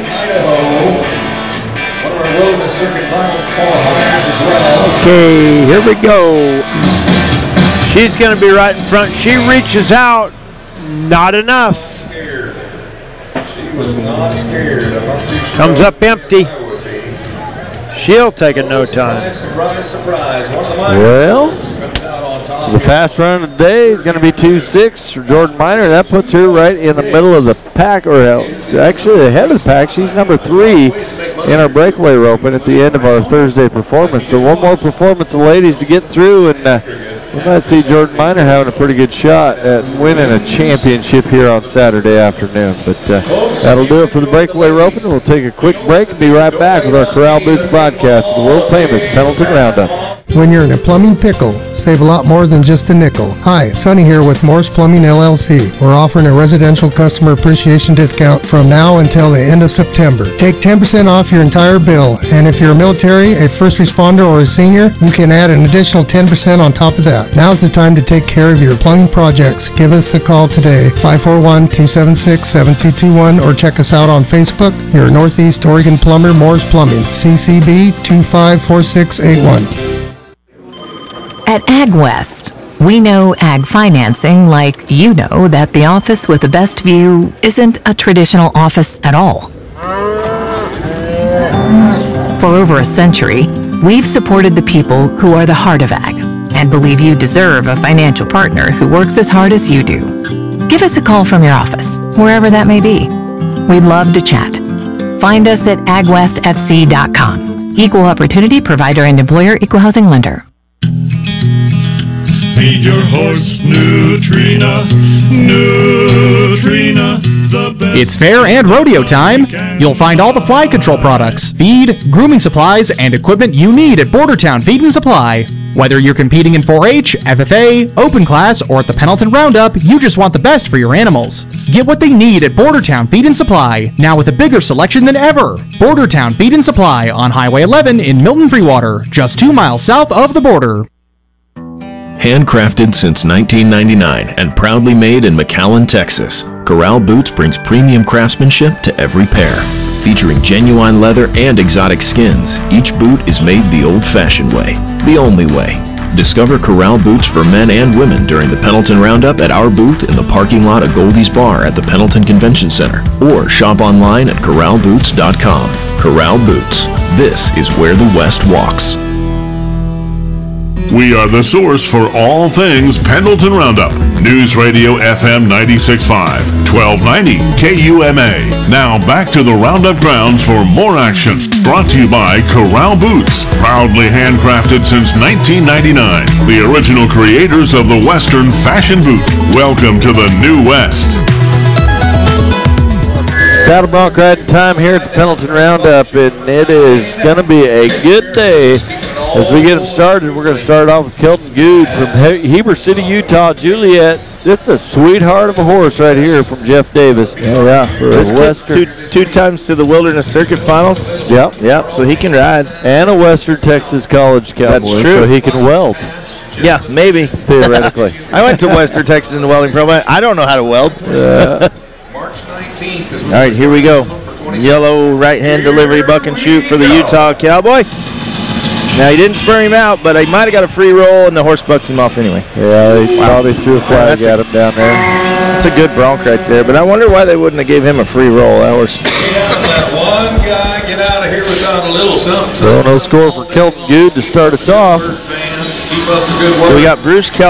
Okay, here we go. She's going to be right in front. She reaches out. Not enough. Comes up empty. She'll take it no time. Well, so the fast run of the day is going to be two six for Jordan Miner. That puts her right in the middle of the pack, or actually the head of the pack. She's number three in our breakaway roping at the end of our Thursday performance. So one more performance of ladies to get through, and uh, we might see Jordan Miner having a pretty good shot at winning a championship here on Saturday afternoon. But uh, that'll do it for the breakaway roping. We'll take a quick break and be right back with our Corral Boots broadcast of the world-famous Pendleton Roundup. When you're in a plumbing pickle, save a lot more than just a nickel. Hi, Sonny here with Morse Plumbing L L C. We're offering a residential customer appreciation discount from now until the end of September. Take ten percent off your entire bill, and if you're a military, a first responder, or a senior, you can add an additional ten percent on top of that. Now's the time to take care of your plumbing projects. Give us a call today, five four one, two seven six, seven two two one, or check us out on Facebook. Your Northeast Oregon plumber, Morse Plumbing, C C B two five four six eight one. At AgWest, we know ag financing like you know that the office with the best view isn't a traditional office at all. For over a century, we've supported the people who are the heart of ag and believe you deserve a financial partner who works as hard as you do. Give us a call from your office, wherever that may be. We'd love to chat. Find us at ag west f c dot com. Equal Opportunity Provider and Employer Equal Housing Lender. Feed your horse Nutrina, Nutrina, the best. It's fair and rodeo time. You'll find all the fly control products, feed, grooming supplies, and equipment you need at Bordertown Feed and Supply. Whether you're competing in four H, F F A, Open Class, or at the Pendleton Roundup, you just want the best for your animals. Get what they need at Bordertown Feed and Supply, now with a bigger selection than ever. Bordertown Feed and Supply on Highway eleven in Milton Freewater, just two miles south of the border. Handcrafted since nineteen ninety-nine and proudly made in McAllen, Texas, Corral Boots brings premium craftsmanship to every pair. Featuring genuine leather and exotic skins, each boot is made the old-fashioned way, the only way. Discover Corral Boots for men and women during the Pendleton Roundup at our booth in the parking lot of Goldie's Bar at the Pendleton Convention Center, or shop online at corral boots dot com. Corral Boots. This is where the West walks. We are the source for all things Pendleton Roundup. News Radio F M ninety-six point five, twelve ninety K U M A. Now back to the Roundup grounds for more action. Brought to you by Corral Boots. Proudly handcrafted since nineteen ninety-nine. The original creators of the Western fashion boot. Welcome to the New West. Saddle bronc riding time here at the Pendleton Roundup, and it is going to be a good day. As we get them started, we're going to start off with Kelton Good from he- Heber City, Utah. Juliet, this is a sweetheart of a horse right here from Jeff Davis. Oh, yeah. For this kid's Western. two, two times to the Wilderness Circuit Finals. Yep. Yep, so he can ride. And a Western Texas College Cowboy. That's true. So he can weld. Yeah, maybe. Theoretically. I went to Western Texas in the welding program. I don't know how to weld. Uh, All right, here we go. Yellow right-hand delivery buck and shoot for the Utah Cowboy. Now, he didn't spur him out, but he might have got a free roll, and the horse bucks him off anyway. Yeah, they wow. probably threw a flag yeah, at him down there. That's a good bronc right there, but I wonder why they wouldn't have gave him a free roll. That horse. Let one guy get out of here without a little something. So no score for Kelton Good to start us off. Keep up the good work. So we got Bruce Keller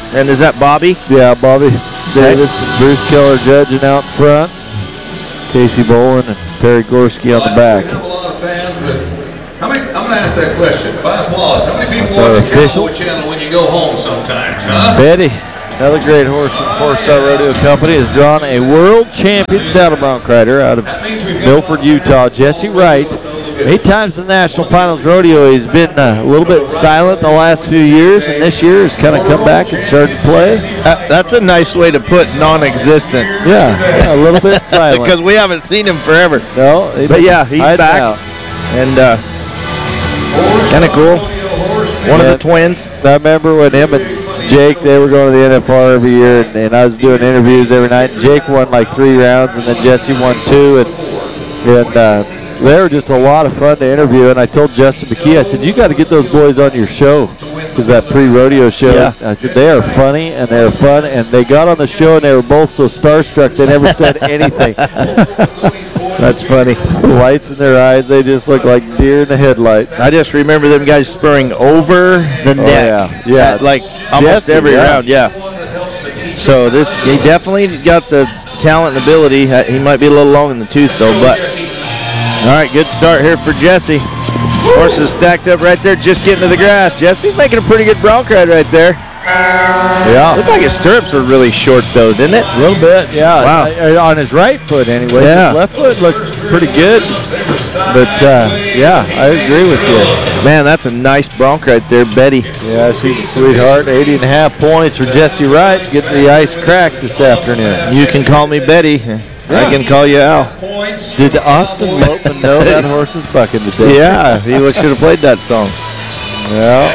And is that Bobby? Yeah, Bobby Davis and Bruce Keller judging out front. Casey Boland and Perry Gorski on the back. We have a lot of fans, but how many, I'm going to ask that question by applause. How many people That's our watch the Cowboy officials. Channel when you go home sometimes, huh? Betty, another great horse from Four Star Rodeo Company, has drawn a world champion saddle bronc rider out of Milford, Utah, Jesse Wright. Eight times in the National Finals Rodeo. He's been uh, a little bit silent the last few years, and this year has kind of come back and started to play. Uh, that's a nice way to put non-existent. Yeah, yeah, a little bit silent. Because we haven't seen him forever. No, but yeah, he's back. Out. And uh, kind of cool. One yeah, of the twins. I remember when him and Jake, they were going to the N F R every year, and, and I was doing interviews every night. And Jake won like three rounds, and then Jesse won two, and and uh, they were just a lot of fun to interview. And I told Justin McKee, I said, you got to get those boys on your show, because that pre-rodeo show. Yeah. I said, they are funny and they're fun, and they got on the show and they were both so starstruck they never said anything. That's funny. Lights in their eyes, they just look like deer in the headlight. I just remember them guys spurring over the Oh, neck. yeah, yeah. At, like almost Jesse, every yeah. round, yeah. So this, he definitely got the talent and ability. Uh, He might be a little long in the tooth though, but all right, good start here for Jesse. Horses stacked up right there, just getting to the grass. Jesse's making a pretty good bronc ride right there. Yeah. Looked like his stirrups were really short though, didn't it? A little bit, yeah. Wow. Uh, on his right foot anyway. Yeah. His left foot looked pretty good. But, uh, yeah, I agree with you. Man, that's a nice bronc right there, Betty. Yeah, she's a sweetheart. eighty and a half points for Jesse Wright. Getting the ice cracked this afternoon. You can call me Betty. I can call you Al. Did Austin Lopeman know that horse was bucking today? Yeah, he should have played that song. Yeah.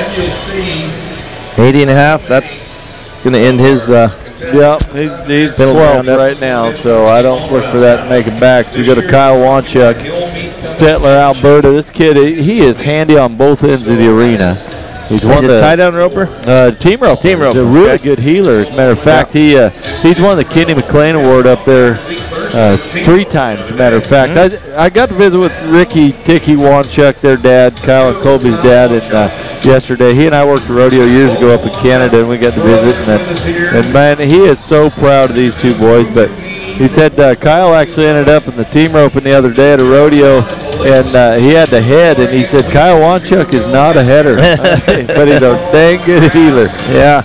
eighty and a half, that's going to end his uh, Yeah, he's, he's Penalty twelve roundup. right now, so I don't look for that to make it back. So we go to Kyle Wanchuk, Stettler, Alberta. This kid, he, he is handy on both ends of the arena. He's one He's of a the tie down roper? uh, team rope. Team rope, He's a really okay. good healer. As a matter of fact, he uh, he's won the Kenny McLean Award up there uh, three times. As a matter of fact, Mm-hmm. I, I got to visit with Ricky Ticky Wanchuk, their dad, Kyle and Colby's dad, and uh, yesterday he and I worked a rodeo years ago up in Canada, and we got to visit. And, then, and man, he is so proud of these two boys. But he said uh, Kyle actually ended up in the team roping the other day at a rodeo, and uh, he had the head, and he said Kyle Wanchuk is not a header, but he's a dang good healer. Yeah.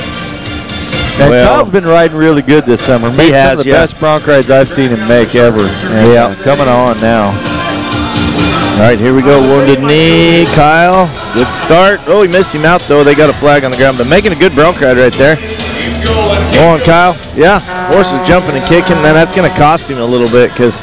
And Well, Kyle's been riding really good this summer. Made has, some of the yeah. best bronc rides I've seen him make ever. And, Yeah. uh, coming on now. All right, here we go. Wounded knee, Kyle. Good start. Oh, he missed him out, though. They got a flag on the ground, but making a good bronc ride right there. Go on, Kyle. Yeah, horse is jumping and kicking. Now that's going to cost him a little bit because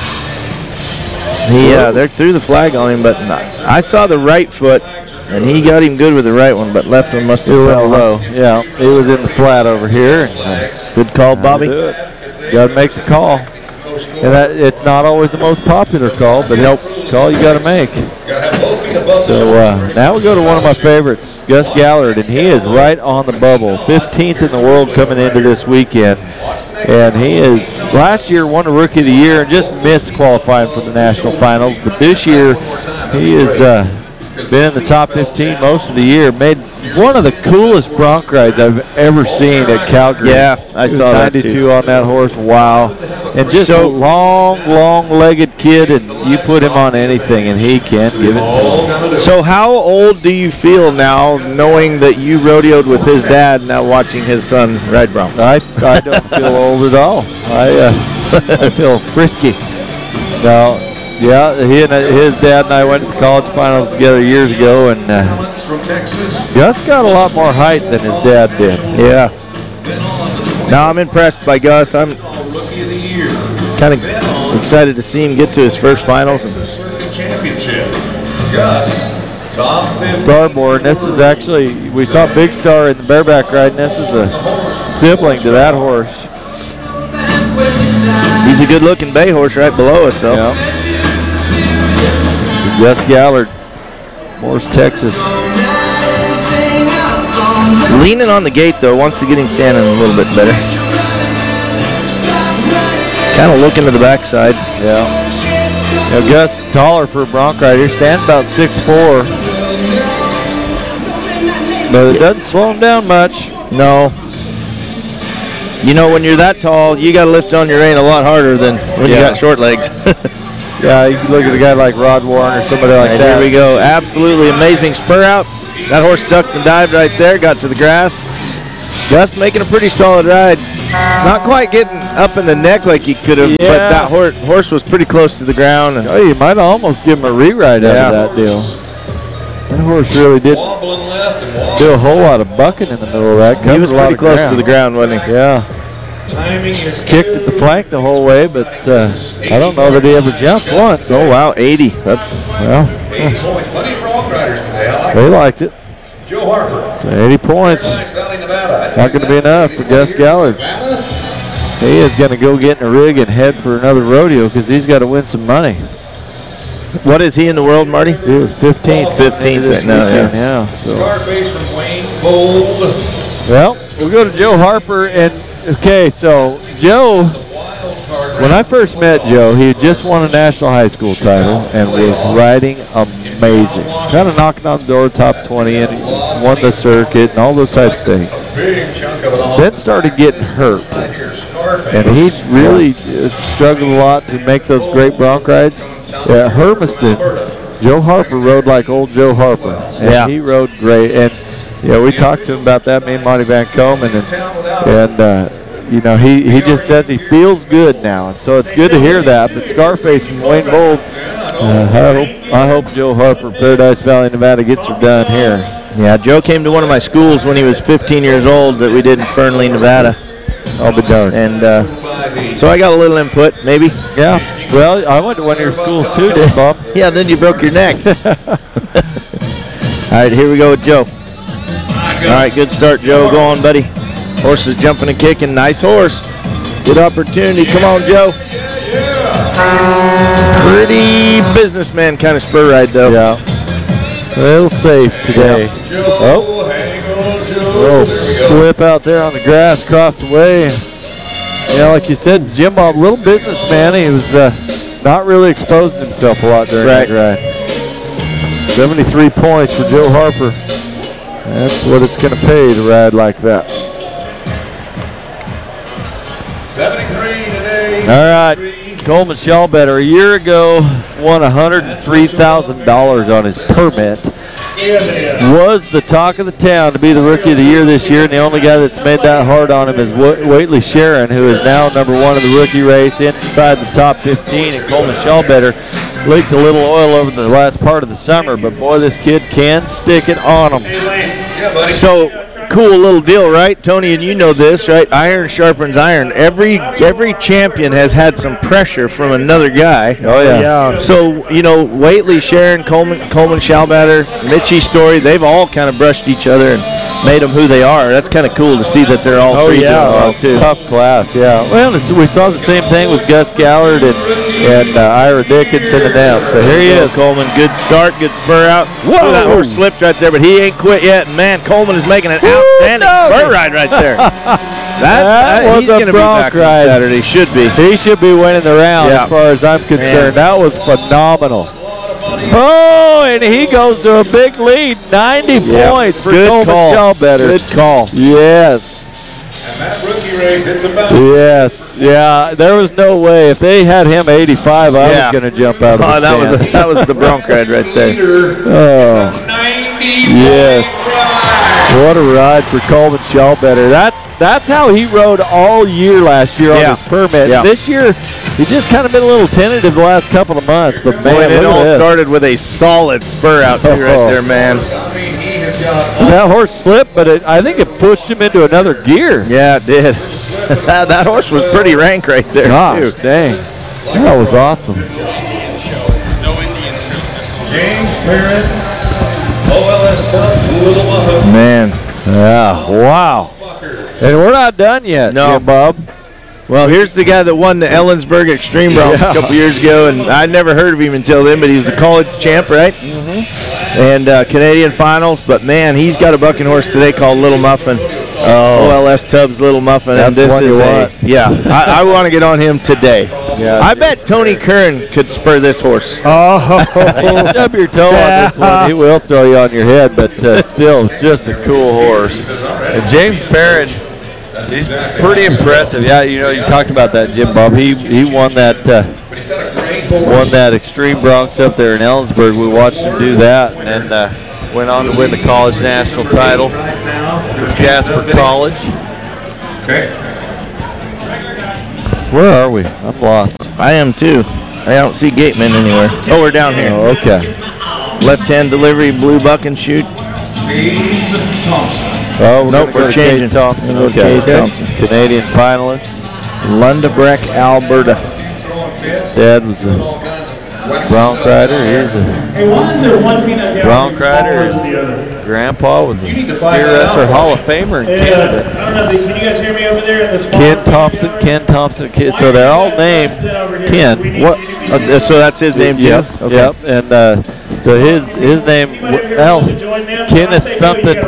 he, uh, they threw the flag on him, but not. I saw the right foot, and he got him good with the right one, but left one must have Too fell well low. low. Yeah, he was in the flat over here. Good call, Bobby. Got to make the call. And that, it's not always the most popular call, but nope, call you got to make. So uh, now we go to one of my favorites, Gus Gallard, and he is right on the bubble. fifteenth in the world coming into this weekend. And he is, last year, won a Rookie of the Year and just missed qualifying for the national finals. But this year, he has uh, been in the top fifteen most of the year. Made one of the coolest bronc rides I've ever seen at Calgary. Yeah, I saw that too. ninety-two on that horse, wow. And just So- a long, long-legged kid, and you put him on anything, and he can give it to him. So how old do you feel now, knowing that you rodeoed with his dad, now watching his son ride broncs? I, I don't feel old at all. I uh, I feel frisky. No, yeah, he and uh, his dad and I went to the college finals together years ago, and uh, Gus got a lot more height than his dad did. Yeah. Now I'm impressed by Gus. I'm kind of excited to see him get to his first finals. And Championship. Gus, top fifty. Starborn, this is actually, we saw Big Star in the bareback ride, and this is a sibling to that horse. he's a good-looking bay horse right below us, though. Yeah. Gus Gallard, Morris, Texas. Leaning on the gate, though, wants to get him standing a little bit better. Kind of looking to the backside. Yeah. Now Gus, taller for a bronc rider, stands about six four. But it doesn't slow him down much. No. You know, when you're that tall, you got to lift on your rein a lot harder than when you Yeah. got short legs. Yeah, you can look at a guy like Rod Warren or somebody like And that. here we go. Absolutely amazing spur out. That horse ducked and dived right there, got to the grass. Gus making a pretty solid ride. Not quite getting up in the neck like he could have, but Yeah. that hor- horse was pretty close to the ground. And Oh, you might almost give him a rewrite Yeah. out of that deal. That horse really did do a whole lot of bucking in the middle of that. he Covered was a lot pretty of close ground. to the ground, wasn't he? Yeah. Kicked at the flank the whole way, but uh, I don't know that he ever jumped once. Oh, wow, eighty. That's, well, eighty points. Plenty of frog riders today. I like they it. liked it. Joe Harper. So eighty points. Nice Valley, Nevada. Not going to be enough for Gus Gallard. He is going to go get in a rig and head for another rodeo because he's got to win some money. what is he in the world, Marty? He was fifteenth. fifteenth this right now, weekend, yeah. yeah. So. Scarface from Wayne Bold. Well, we'll go to Joe Harper, and okay, so Joe, when I first met Joe, he had just won a national high school title and was riding amazing. Kind of knocking on the door, top twenty, and he won the circuit and all those types of things. Big chunk of it all. Then started getting hurt, and he really uh, struggled a lot to make those great bronc rides. At Hermiston, Joe Harper rode like old Joe Harper, and Yeah. he rode great. And yeah, we talked to him about that, me and Monty Van Komen, and and uh, you know he he just says he feels good now, and so it's good to hear that. But Scarface from Wayne Bold, uh, I hope I hope Joe Harper, Paradise Valley, Nevada, gets her done here. Yeah, Joe came to one of my schools when he was fifteen years old that we did in Fernley, Nevada. I'll be darned. And uh, so I got a little input, maybe. Yeah. Well, I went to one of your schools too, did Bob? Yeah, then you broke your neck. All right, here we go with Joe. All right, good start, Joe. Go on, buddy. Horse is jumping and kicking. Nice horse. Good opportunity. Come on, Joe. Pretty businessman kind of spur ride, though. Yeah. A little safe today. Oh. A little slip out there on the grass across the way. Yeah, like you said, Jim Bob, little businessman. He was uh, not really exposing himself a lot during Right. that ride. seventy-three points for Joe Harper. That's what it's going to pay to ride like that. seventy-three today. All right, Coleman Shellbetter, a year ago, won one hundred three thousand dollars on his permit. Was the talk of the town to be the Rookie of the Year this year, and the only guy that's made that hard on him is Waitley Sharon, who is now number one in the rookie race inside the top fifteen, and Coleman Shellbetter leaked a little oil over the last part of the summer, but boy, this kid can stick it on him. So cool little deal, right, Tony? And you know this, right? Iron sharpens iron. Every every champion has had some pressure from another guy. Oh yeah. Yeah. So you know, Waitley, Sharon, Coleman, Coleman Shellbetter, Mitchie Story, they've all kind of brushed each other and made them who they are. That's kind of cool to see that they're all Oh three yeah, doing well a too. tough class, yeah. Well, this, we saw the same thing with Gus Gallard and, and uh, Ira Dickinson and them. So here he is. Coleman, good start, good spur out. Whoa, that horse slipped right there, but he ain't quit yet. And man, Coleman is making an outstanding spur ride right there. That, That that- was he's a going to be bronc back on ride. Saturday. Should be. He should be winning the round Yeah. as far as I'm concerned. Man. That was phenomenal. Oh, and he goes to a big lead, ninety Yeah. points for Good Coleman call. Shellbetter. Good call. Yes. And that rookie race, it's a foul. Yes. Yeah, there was no way. If they had him eighty-five, I Yeah. was going to jump out of the Oh, that was a, stand. that was the bronc ride right there. Oh, ninety yes. What a ride for Coleman Shellbetter. That's that's how he rode all year last year Yeah. on his permit. Yeah. This year, he's just kind of been a little tentative the last couple of months. But man, Boy, and it look at all this. started with a solid spur out too, right Oh. there, man. I mean, he has got That horse slipped, but it, I think it pushed him into another gear. Yeah, it did. that, that horse was pretty rank right there Gosh, too. dang. That was awesome. James Parent, O L S Tubbs, Little Muffin. Man. Yeah, wow. And we're not done yet, No. Jim Bob. Well, here's the guy that won the Ellensburg Extreme Broncs Yeah. a couple years ago, and I'd never heard of him until then, but he was a college champ, right? Mm-hmm. And uh, Canadian finals, but man, he's got a bucking horse today called Little Muffin. Oh. O L S Tubbs Little Muffin. That's and this one is you a, want. Yeah, I, I want to get on him today. Yeah, I bet Tony Kern could spur this horse. Oh, stub your toe on this one. He will throw you on your head, but uh, still just a cool horse. And James Perrin, he's pretty impressive. Yeah, you know, you talked about that, Jim Bob. He he won that uh, won that Extreme Bronx up there in Ellensburg. We watched him do that, and uh, went on to win the college national title with Jasper College. Okay. Where are we? I'm lost. I am too. I don't see Gateman anywhere. Oh, we're down here. Oh, okay. Left-hand delivery, blue buck and shoot. Hayes Thompson. Oh, we're Nope, gonna go we're to changing. Case Thompson. We're gonna Okay. go to Case Thompson. Canadian finalist. Lundebreck, Alberta. Dad was a bronc rider. He is a Hey, why is there one peanut gallery bronc rider. smaller than the other? His grandpa was a steer wrestler, Hall of Famer in Hey, uh, Canada. I don't know, can you guys hear me over there in the small Ken Thompson, Ken Thompson, Ken, so they're all named Ken. What? Uh, so that's his name too. Yep, Okay. yep. And uh, so his his name, well, Kenneth something.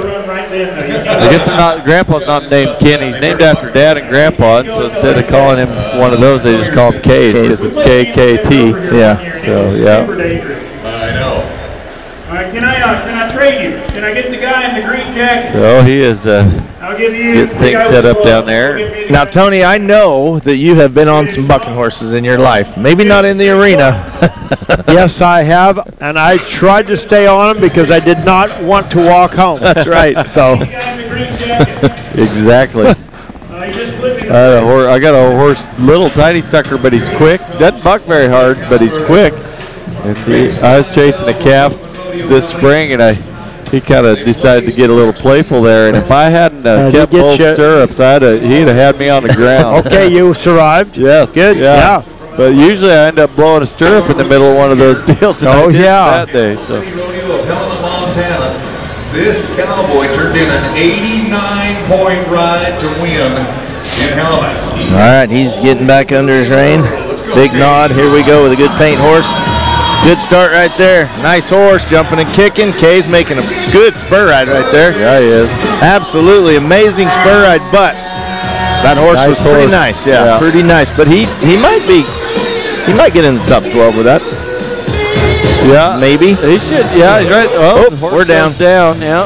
I guess they're not. Grandpa's not named Ken. He's named after Dad and Grandpa, and so instead of calling him one of those, they just call him Case because it's K K T. Yeah. So yeah. I know. All right, can I, uh, can I trade you? Can I get the guy in the green jacket? So he is uh, I'll give you getting the things guy set with up the down glove. there. Now, Tony, I know that you have been on some bucking horses in your life. Maybe not in the arena. yes, I have, and I tried to stay on them because I did not want to walk home. That's right. So, The guy in the green jacket. exactly. Uh, he just flipped me. I got a horse, I got a horse, little tiny sucker, but he's quick. Doesn't buck very hard, but he's quick. And he, I was chasing a calf this spring, and I he kind of decided to get a little playful there. And if I hadn't uh, Uh, kept he get both you- stirrups, I'd have, he'd have had me on the ground. okay, you survived. Yes. Good. Yeah. Yeah. But usually I end up blowing a stirrup in the middle of one of those deals. and I Oh, didn't yeah. That day. So. Rodeo of Helena, Montana. This cowboy turned in an eighty-nine point ride to win in Helena. All right, he's getting back under his rein. Big nod. Here we go with a good paint horse. Good start right there. Nice horse, jumping and kicking. Kay's making a good spur ride right there. Yeah, he is. Absolutely amazing spur ride, but that horse Nice was pretty horse. nice. Yeah, Yeah. pretty nice. But he he might be he might get in the top twelve with that. Yeah. Maybe. He should. Yeah, he's right. Oh, Oh, the horse we're down. goes down. Yeah.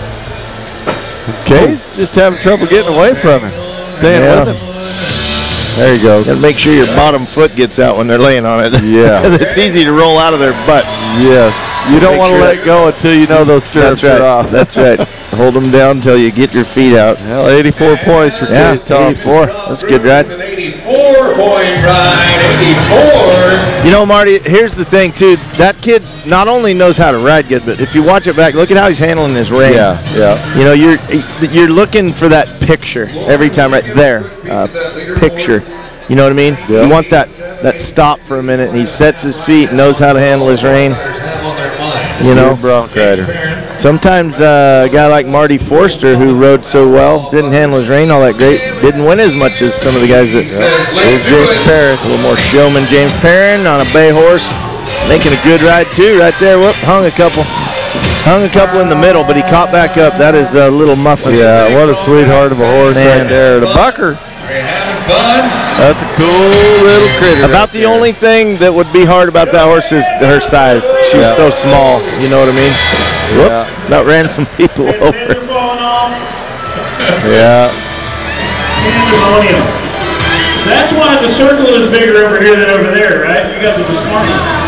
Kay's just having trouble getting away from him. Staying Yeah. with him. There you go. Gotta make sure your bottom foot gets out when they're laying on it. Yeah. It's easy to roll out of their butt. Yes. You don't Make want to sure- let go until you know those stirrups That's right. are off. That's right. Hold them down until you get your feet out. Well, eighty-four points for Yeah, Case Thompson. eighty-four. That's a good ride. It's an eighty-four point ride. eighty-four. You know, Marty, here's the thing, too. That kid not only knows how to ride good, but if you watch it back, look at how he's handling his rein. Yeah, yeah. You know, you're you're looking for that picture every time right there. Uh, picture. You know what I mean? Yeah. You want that, that stop for a minute, and he sets his feet, knows how to handle his rein. You know? Bronc rider. Sometimes uh, a guy like Marty Forster, who rode so well, didn't handle his rein all that great, didn't win as much as some of the guys that. Here's James Perrin, a little more showman. James Perrin on a bay horse, making a good ride too, right there. Whoop, hung a couple, hung a couple in the middle, but he caught back up. That is a little muffin. Yeah, what a sweetheart of a horse Man. right there. The bucker. That's a cool little critter. About right the there. only thing that would be hard about that horse is her size. She's Yeah. so small. You know what I mean? Whoop, Yeah. about ran some people over. They're falling off. Yeah. Pandemonium. That's why the circle is bigger over here than over there, right? You got the disappointment.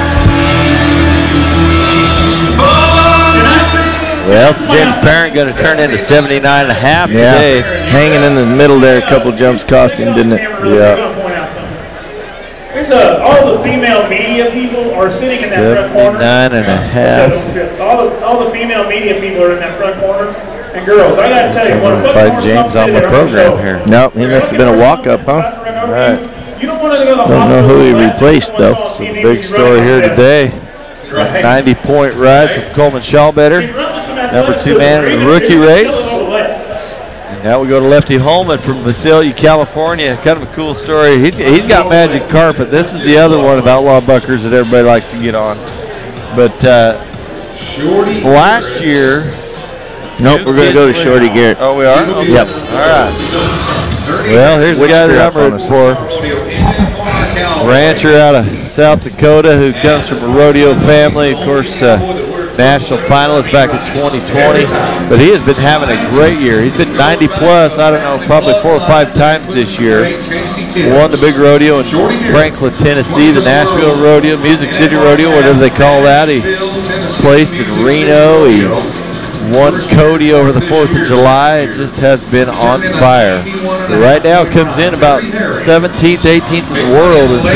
Well, so James Perrin going to turn into seventy-nine and a half Yeah, today. hanging in the middle there, a couple jumps cost him, didn't it? Yeah. There's a, all the female media people are sitting in that front corner. seventy-nine and a half. All the, all the female media people are in that front corner. And girls, I gotta tell you, when a Find bucking horse James comes on in the there, program here. No, he must have been a walk-up, huh? Right. You don't want to go to the Don't know who he hospital. replaced, though. So the big story here today. ninety point ride from Coleman Schallbetter. Number two man in the rookie race. And now we go to Lefty Holman from Visalia, California. Kind of a cool story. He's, he's got Magic Carpet. This is the other one of Outlaw Buckers that everybody likes to get on. But uh, last year. Nope, we're going to go to Shorty Garrett. Oh, we are? Okay. Yep. All right. Well, here's the Which guy that they're I'm up on rooting us. for. rancher out of South Dakota who comes from a rodeo family. Of course, uh, national finalist back in twenty twenty, but he has been having a great year. He's been ninety plus, I don't know, probably four or five times this year. Won the big rodeo in Franklin, Tennessee, the Nashville Rodeo, Music City Rodeo, whatever they call that. He placed in Reno. He won Cody over the fourth of July. It just has been on fire. But right now comes in about seventeenth, eighteenth in the world.